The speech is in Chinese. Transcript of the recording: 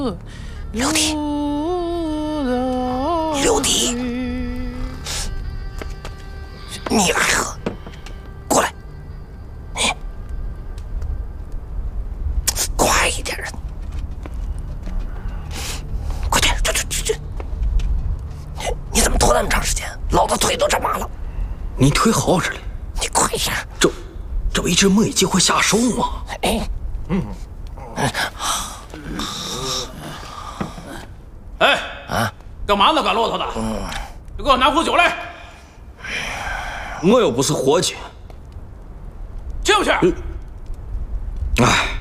六弟，六弟，你爱喝，过来，快一点，快点，这，你怎么拖那么长时间？老子腿都长麻了。 你腿好着嘞， 你快点！ 这不一直没机会下手吗？ 干嘛呢？赶骆驼的，给我拿壶酒来。 我又不是伙计， 去不去？ 哎。